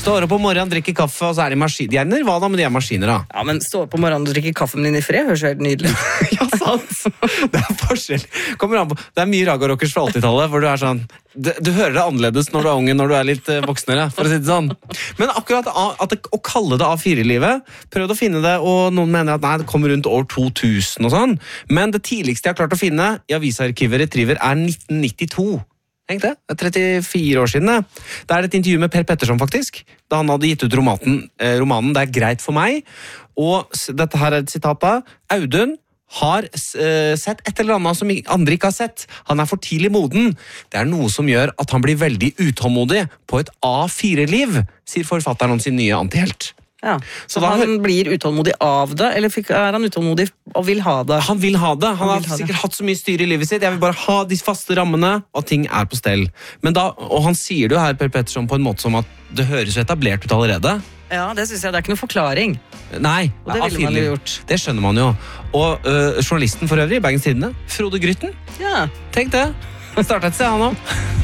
Står opp om morgenen, drikker kaffe, og så er de maskiner. De er nirvana, men de er maskiner, da. Ja, men stå opp om morgenen og drikke kaffen din i fred, høres helt nydelig. Ja, sant. Det er forskjell. Kommer an på. Det er mye Raga Rockers fra 80-tallet, hvor du er sånn, du hører det annerledes når du er unge, når du er litt voksnere, for å si det sånn. Men akkurat å kalle det A4-livet, prøvd å finne det, og noen mener at nei, det kommer rundt år 2000 og sånn. Men det tidligste jeg har klart å finne i avisarkivet Retriever er 1992. Tenk det, det er 34 år siden det. Det er et intervju med Per Petterson faktisk, da han hadde gitt ut romanen Det er greit for meg. Og dette her er et sitat da. Audun har sett et eller annet som andre ikke har sett. Han er for tidlig moden. Det er noe som gjør at han blir veldig utålmodig på et A4-liv, sier forfatteren om sin nye antihelt. Ja, så han blir utålmodig av det, eller er han utålmodig og vil ha det? Han vil ha det. Han har sikkert hatt så mye styr i livet sitt. Jeg vil bare ha de faste rammene, og ting er på stell. Men da, og han sier det jo her, Per Petterson, på en måte som at det høres jo etablert ut allerede. Ja, det synes jeg. Det er ikke noen forklaring. Nei, og det ville man jo gjort. Det skjønner man jo. Og journalisten for øvrig, i Bergens Tidende, Frode Grytten. Ja. Tenk det. Han startet et sted, han også.